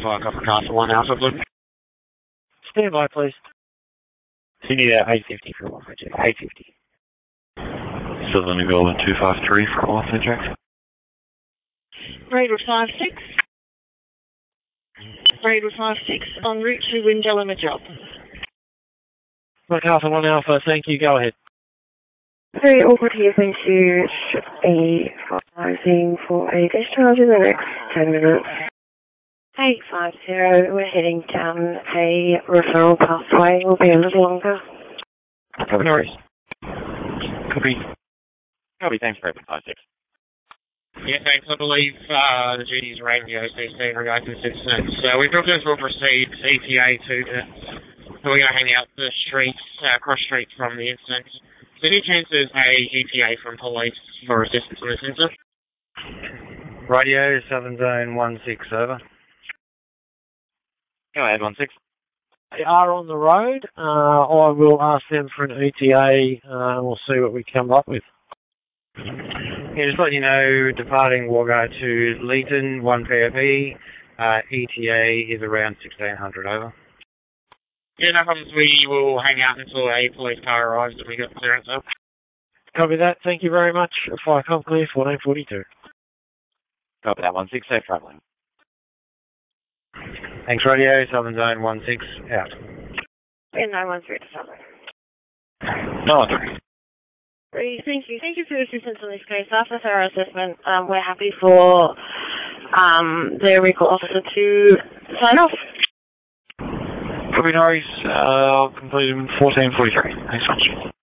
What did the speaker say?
Fire Copper Castle 1 Alpha Blue. Stand by, please. You need 850 for Alpha Jack. 850. Southern Golden 253 for Alpha Jack. Radar 56. Radar 56 en route to Windella Major. Alpha 1 Alpha, thank you, go ahead. Very awkward here, thank you. Should be finalizing for a discharge in the next 10 minutes. 850, we're heading down a referral pathway. Will be a little longer. Copy, Norris. Copy. Copy, thanks for 856. Yeah, thanks. I believe the duties radio CC in regard to this incident. So we've got this will proceed ETA to we're going to hang out the streets, cross street from the incident. So any chance there's a ETA from police for assistance in this incident? Radio, Southern Zone 16, over. Go ahead, 16. They are on the road. I will ask them for an ETA and we'll see what we come up with. Yeah, just let you know, departing Wagga to Leeton, 1 PFE, ETA is around 1600, over. Yeah, no problems. We will hang out until a police car arrives and we get clearance up. Copy that. Thank you very much. Fire Com clear, 1442. Copy that, 16, safe travelling. Thanks, Radio, Southern Zone 16, out. And 913 to Southern. No, Thank you. Thank you for your assistance in this case. After thorough assessment, we're happy for the recall officer to sign off. Copy, Norris. I'll complete in 1443. Thanks much.